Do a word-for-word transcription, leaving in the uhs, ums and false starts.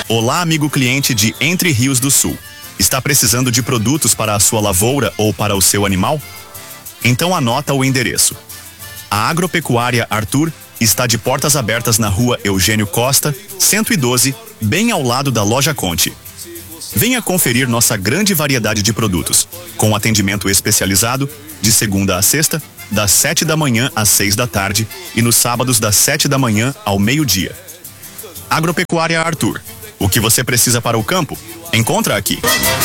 Olá, amigo cliente de Entre Rios do Sul. Está precisando de produtos para a sua lavoura ou para o seu animal? Então anota o endereço. A Agropecuária Arthur está de portas abertas na rua Eugênio Costa, cento e doze, bem ao lado da Loja Conte. Venha conferir nossa grande variedade de produtos, com atendimento especializado, de segunda a sexta, das sete da manhã às seis da tarde e nos sábados das sete da manhã ao meio-dia. Agropecuária Arthur. O que você precisa para o campo, encontra aqui.